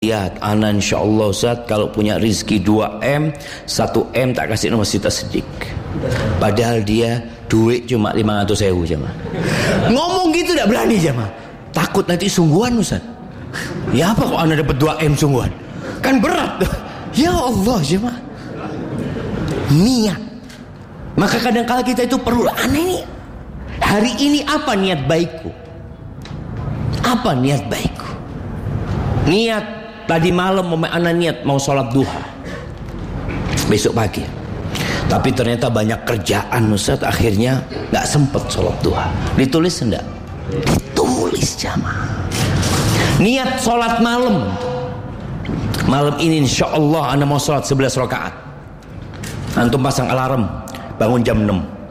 Lihat, ana insyaallah Ustaz kalau punya rezeki 2M, 1M tak kasih nama Sita Sedik. Padahal dia duit cuma 500.000 jemaah. Ngomong gitu tak berani jemaah. Takut nanti sungguhan Ustaz. Ya apa kok ana dapat 2M sungguhan? Kan berat. Ya Allah jemaah. Niat. Maka kadang-kala kita itu perlu aneh nih. Hari ini apa niat baikku? Apa niat baikku? Niat tadi malam anak niat mau sholat duha besok pagi, tapi ternyata banyak kerjaan Ustaz, akhirnya gak sempet sholat duha. Ditulis enggak? Ditulis jamaah. Niat sholat malam ini insyaallah anda mau sholat 11 rakaat. Antum pasang alarm bangun jam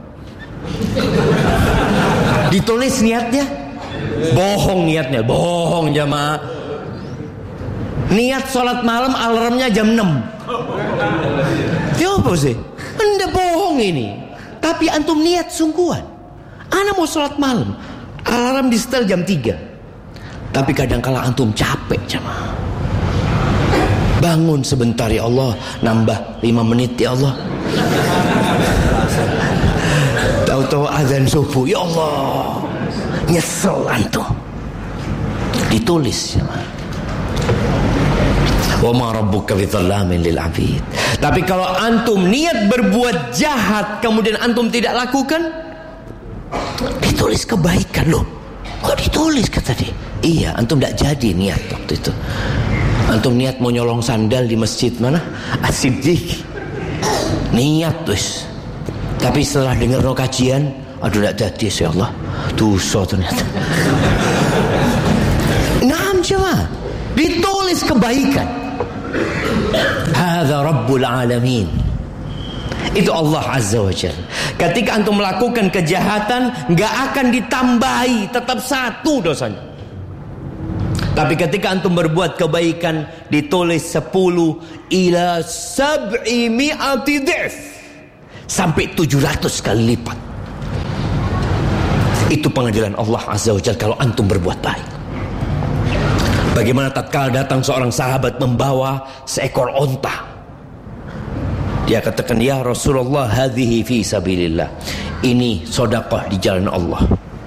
6. Ditulis niatnya. Bohong niatnya, bohong jamaah. Niat sholat malam alarmnya jam 6. Ya apa sih? Anda bohong ini. Tapi antum niat sungguhan. Ana mau sholat malam, alarm di setel jam 3. Tapi kadang-kala antum capek jemaah. Bangun sebentar ya Allah, nambah 5 menit ya Allah. Tahu-tahu azan subuh, ya Allah. Nyesel antum. Ditulis jemaah. Wa ma rabbuka bidzallamin lil 'abid. Tapi kalau antum niat berbuat jahat kemudian antum tidak lakukan, ditulis kebaikan loh. Kok ditulis kata dia? Iya, antum tidak jadi niat waktu itu. Antum niat mau nyolong sandal di masjid mana? As-Siddiq. Niat wis. Tapi setelah dengar kajian, aduh tidak jadi ya Allah. Dosa ternyata. Naam jemaah. Ditulis kebaikan. Hadza Rabbul Alamin. Itu Allah Azza wa Jalla. Ketika antum melakukan kejahatan, gak akan ditambahi, tetap satu dosanya. Tapi ketika antum berbuat kebaikan, ditulis 10 ila 700 dhif, sampai 700 kali lipat. Itu pengadilan Allah Azza wa Jalla kalau antum berbuat baik. Bagaimana tatkala datang seorang sahabat membawa seekor onta. Dia katakan, ya Rasulullah, hadhihi fi sabilillah. Ini sedekah di jalan Allah.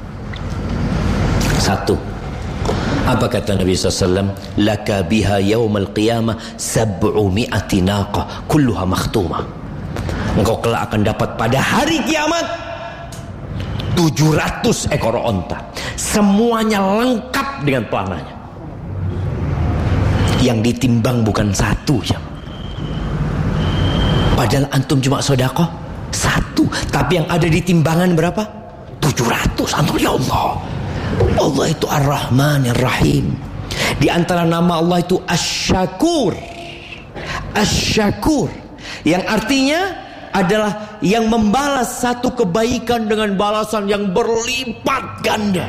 Satu. Apa kata Nabi SAW? Laka biha yawmal qiyamah 700 naqah kulluha makhtumah. Engkau kelak akan dapat pada hari kiamat 700 ekor onta. Semuanya lengkap dengan pelananya. Yang ditimbang bukan satu ya. Padahal antum cuma sedekah 1, tapi yang ada di timbangan berapa? 700. Antum ya Allah. Allah itu Ar-Rahman Ar-Rahim. Di antara nama Allah itu Asy-Syakur. Asy-Syakur yang artinya adalah yang membalas satu kebaikan dengan balasan yang berlipat ganda.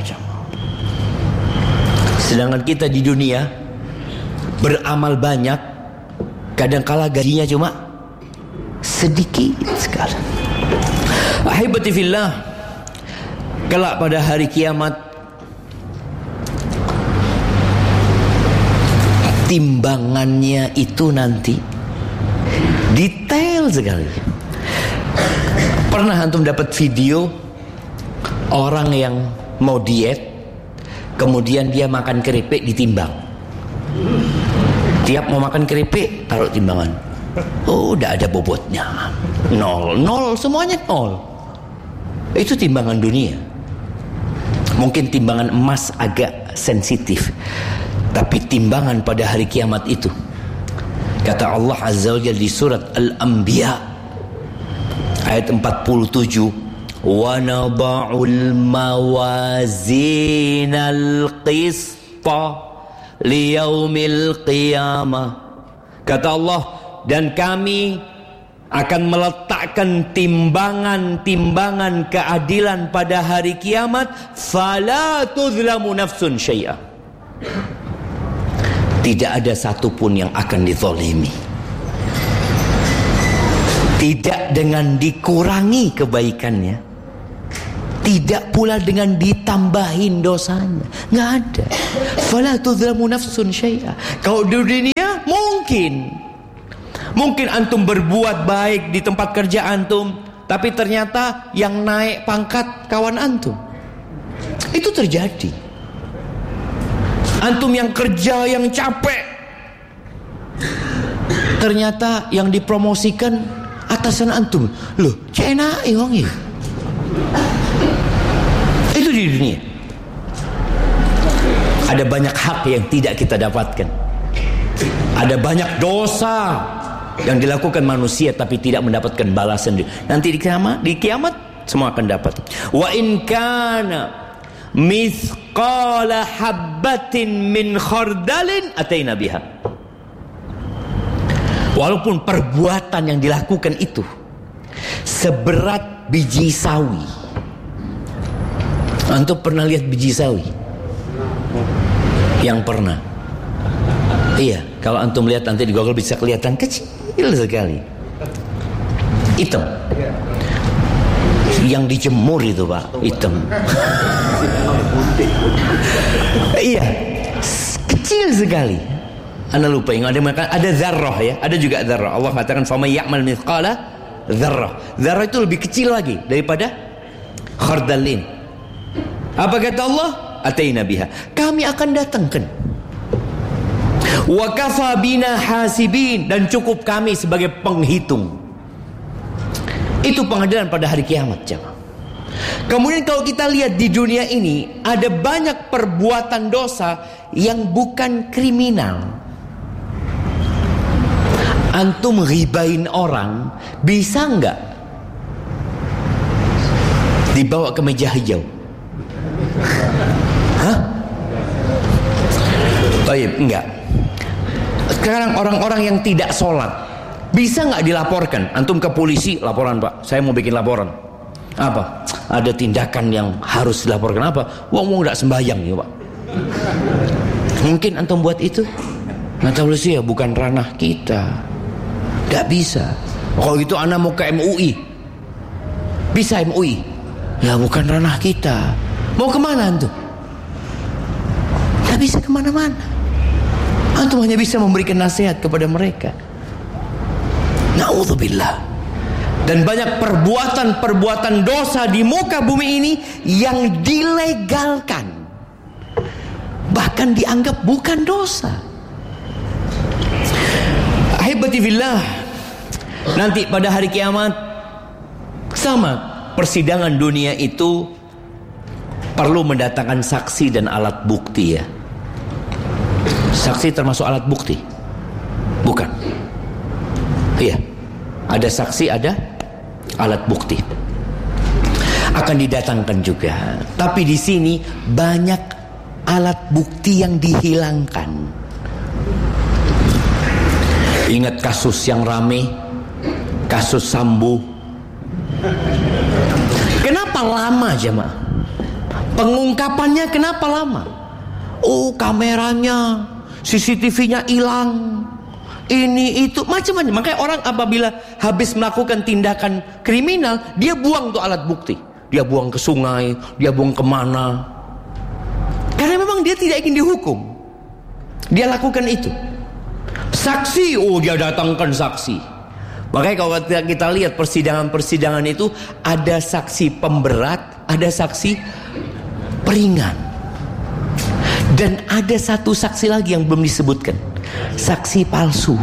Sedangkan kita di dunia beramal banyak, kadangkala gajinya cuma sedikit sekali. Ahibati fillah, kelak pada hari kiamat timbangannya itu nanti detail sekali. Pernah antum dapat video orang yang mau diet, kemudian dia makan keripik ditimbang. Tiap mau makan keripik taruh timbangan. Oh, udah ada bobotnya. 0, semuanya 0. Itu timbangan dunia. Mungkin timbangan emas agak sensitif, tapi timbangan pada hari kiamat itu, kata Allah Azza wa Jalla di surat Al-Anbiya ayat 47, wa nada'ul mawazinal qista liyaumil qiyamah. Kata Allah, dan kami akan meletakkan timbangan-timbangan keadilan pada hari kiamat, fala tuzlamu nafsun syai'a. Tidak ada satupun yang akan dizalimi. Tidak dengan dikurangi kebaikannya, Tidak pula dengan ditambahin dosanya. Nggak ada. Fala tudzlamu nafsun syai'a. Kalau di dunia mungkin antum berbuat baik di tempat kerja antum, tapi ternyata yang naik pangkat kawan antum. Itu terjadi. Antum yang kerja, yang capek, ternyata yang dipromosikan atasan antum. Loh, enak wong. Itu di dunia. Ada banyak hak yang tidak kita dapatkan. Ada banyak dosa yang dilakukan manusia tapi tidak mendapatkan balasan. Nanti di kiamat semua akan dapat. Wa in kana mithqala habbatin min khardalin ataina biha. Walaupun perbuatan yang dilakukan itu seberat biji sawi. Antum pernah lihat biji sawi? Yang pernah? Iya, kalau antum lihat nanti di Google bisa kelihatan kecil sekali, hitam. Yang dijemur itu Pak, hitam. Iya, kecil sekali. Anda lupa yang ada zarrah ya, ada juga zarrah. Allah katakan faman ya'mal mithqala zarrah. Zarrah itu lebih kecil lagi daripada khardalin. Apa kata Allah? Ataina biha. Kami akan datangkan. Wa kafa bina hasibin, dan cukup kami sebagai penghitung. Itu pengadilan pada hari kiamat, jemaah. Kemudian kalau kita lihat di dunia ini ada banyak perbuatan dosa yang bukan kriminal. Antum ghibain orang, bisa enggak dibawa ke meja hijau? Hah? Baik, enggak. Sekarang orang-orang yang tidak sholat, bisa nggak dilaporkan? Antum ke polisi, laporan Pak, saya mau bikin laporan. Apa? Ada tindakan yang harus dilaporkan. Apa? Wong nggak sembahyang ya Pak. Mungkin antum buat itu? Kata polisi ya bukan ranah kita, nggak bisa. Kalau gitu anak mau ke MUI, bisa MUI? Ya bukan ranah kita. Mau kemana antum? Nggak bisa kemana-mana. Antum hanya bisa memberikan nasihat kepada mereka. Na'udzubillah. Dan banyak perbuatan-perbuatan dosa di muka bumi ini yang dilegalkan, bahkan dianggap bukan dosa. Ahibati fillah, nanti pada hari kiamat sama persidangan dunia itu perlu mendatangkan saksi dan alat bukti ya. Saksi termasuk alat bukti? Bukan. Iya. Ada saksi, ada alat bukti. Akan didatangkan juga. Tapi di sini banyak alat bukti yang dihilangkan. Ingat kasus yang rame, kasus Sambo. Kenapa lama jemaah? Pengungkapannya kenapa lama? Oh, kameranya, CCTV-nya hilang, ini itu macam-macam. Makanya orang apabila habis melakukan tindakan kriminal, dia buang tuh alat bukti. Dia buang ke sungai, dia buang kemana. Karena memang dia tidak ingin dihukum. Dia lakukan itu. Saksi, oh dia datangkan saksi. Makanya kalau kita lihat persidangan-persidangan itu, ada saksi pemberat, ada saksi peringan. Dan ada satu saksi lagi yang belum disebutkan, saksi palsu.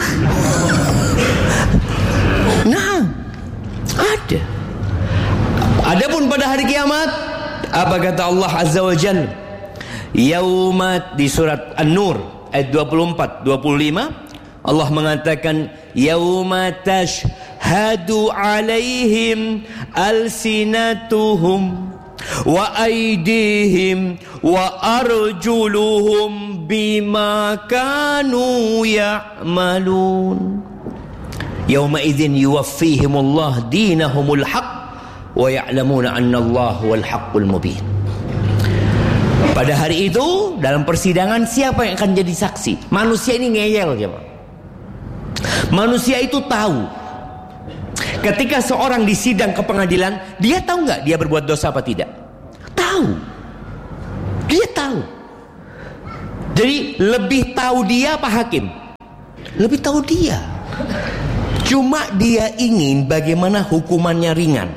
Nah, ada. Adapun pada hari kiamat, apa kata Allah Azza wa Jalla? Yaumat, di surat An-Nur ayat 24-25, Allah mengatakan yauma tashhadu alaihim alsinatuhum wa aydihim wa arjuluhum bima kanu ya'malun. Yauma idzin yuwaffihimullah dinahumul haqq wa ya'lamuna anna Allah wal haqqul mubin. Pada hari itu dalam persidangan siapa yang akan jadi saksi? Manusia ini ngeyel, coba. Manusia itu tahu Ketika seorang disidang ke pengadilan, dia tahu nggak dia berbuat dosa apa tidak? Tahu. Dia tahu. Jadi lebih tahu dia apa hakim? Lebih tahu dia. Cuma dia ingin bagaimana hukumannya ringan.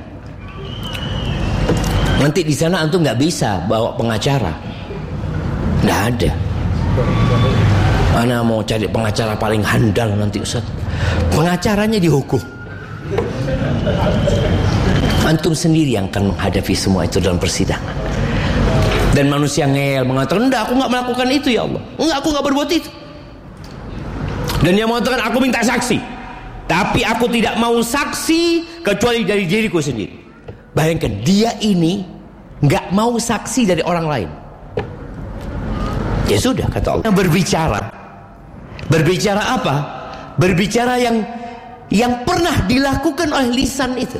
Nanti di sana antum nggak bisa bawa pengacara, nggak ada. Ana mau cari pengacara paling handal nanti Ustaz. Pengacaranya dihukum. Antum sendiri yang akan menghadapi semua itu dalam persidangan. Dan manusia ngeyel mengatakan, enggak, aku nggak melakukan itu ya Allah. Enggak, aku nggak berbuat itu. Dan dia mengatakan, aku minta saksi, tapi aku tidak mau saksi kecuali dari diriku sendiri. Bayangkan, dia ini nggak mau saksi dari orang lain. Ya sudah, kata Allah. Berbicara apa? Berbicara yang pernah dilakukan oleh lisan itu.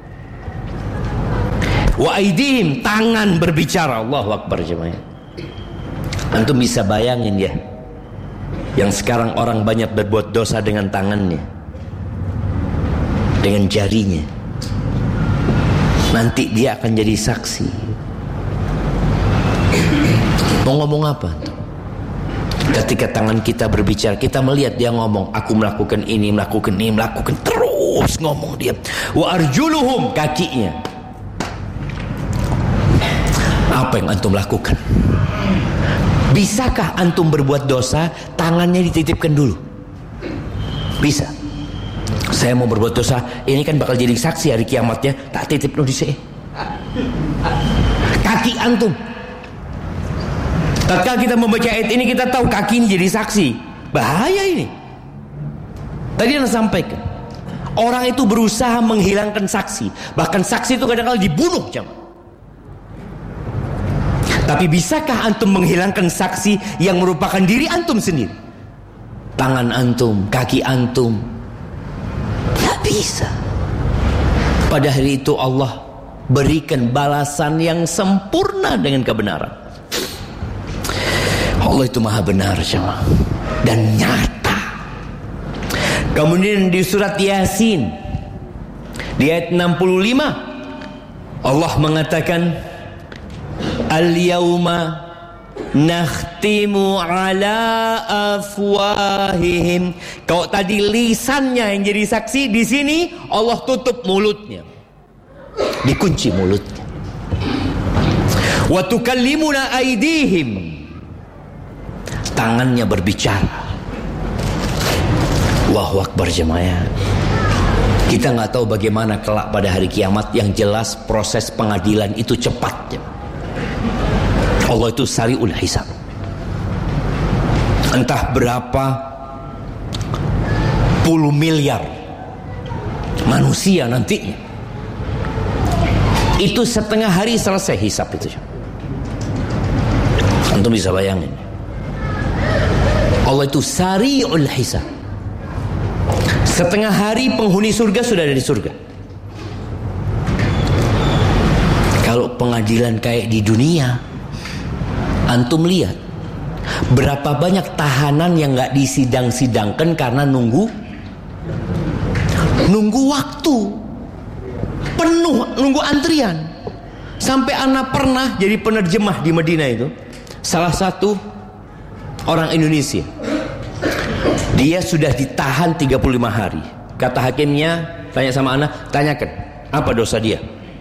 Wa aidihim, tangan berbicara. Allahu Akbar jemaah. Antum bisa bayangin ya, yang sekarang orang banyak berbuat dosa dengan tangannya, dengan jarinya. Nanti dia akan jadi saksi. Mau ngomong apa? Ketika tangan kita berbicara, kita melihat dia ngomong, aku melakukan ini, melakukan ini, melakukan, terus ngomong dia. Wa arjuluhum, kakinya. Apa yang antum lakukan? Bisakah antum berbuat dosa, tangannya dititipkan dulu? Bisa. Saya mau berbuat dosa, ini kan bakal jadi saksi hari kiamatnya, tak titip dulu di sini. Kaki antum. Tatkala kita membaca ayat ini, kita tahu kaki ini jadi saksi. Bahaya ini. Tadi Anda sampaikan, orang itu berusaha menghilangkan saksi. Bahkan saksi itu kadang-kadang dibunuh jemaah. Tapi bisakah antum menghilangkan saksi yang merupakan diri antum sendiri? Tangan antum, kaki antum. Tak bisa. Pada hari itu Allah berikan balasan yang sempurna dengan kebenaran. Allah itu maha benar jemaah, dan nyata. Kemudian di surat Yasin di ayat 65 Allah mengatakan, al-yawma nakhtimu ala afwahihim. Kalau tadi lisannya yang jadi saksi, di sini Allah tutup mulutnya, dikunci mulutnya. Wa tukallimuna aydihim, tangannya berbicara. Allahu Akbar jemaah. Kita nggak tahu bagaimana kelak pada hari kiamat. Yang jelas proses pengadilan itu cepat. Allah itu sari'ul hisab. Entah berapa puluh miliar manusia nantinya, itu setengah hari selesai hisab itu. Antum bisa bayangin, Allah itu sari'ul hisab. Setengah hari penghuni surga sudah ada di surga. Kalau pengadilan kayak di dunia, antum lihat berapa banyak tahanan yang gak disidang-sidangkan karena nunggu waktu penuh, nunggu antrian. Sampai anak pernah jadi penerjemah di Madinah itu, salah satu orang Indonesia, dia sudah ditahan 35 hari. Kata hakimnya, tanya sama anak, tanyakan apa dosa dia,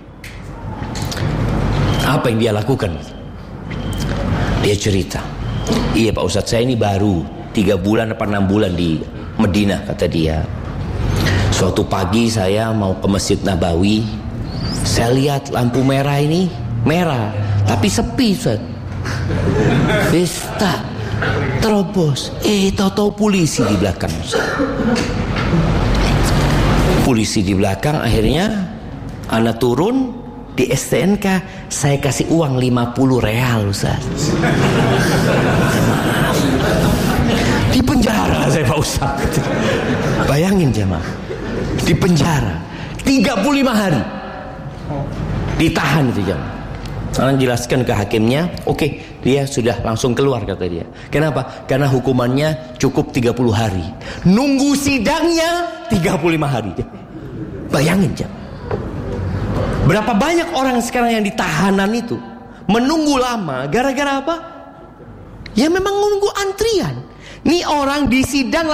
apa yang dia lakukan. Dia cerita, iya Pak Ustadz, saya ini baru 3 bulan apa 6 bulan di Madinah, kata dia. Suatu pagi saya mau ke Masjid Nabawi, saya lihat lampu merah ini merah, tapi sepi Ustadz. Pesta terobos, tahu-tahu polisi di belakang. Polisi di belakang, akhirnya anak turun di STNK, saya kasih uang 50 real Ustaz. Di penjara saya Pak Ustaz. Bayangin jemaah, di penjara 35 hari ditahan itu jemaah. Sekarang jelaskan ke hakimnya, oke, dia sudah langsung keluar, kata dia. Kenapa? Karena hukumannya cukup 30 hari. Nunggu sidangnya 35 hari. Bayangin jam. Berapa banyak orang sekarang yang di tahanan itu menunggu lama gara-gara apa? Ya memang menunggu antrian. Nih orang di sidang